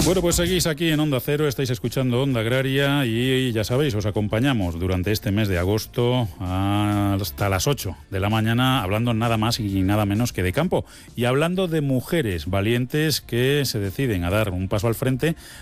Bueno, pues seguís aquí en Onda Cero, estáis escuchando Onda Agraria y ya sabéis, os acompañamos durante este mes de agosto hasta las 8 de la mañana, hablando nada más y nada menos que de campo y hablando de mujeres valientes que se deciden a dar un paso al frente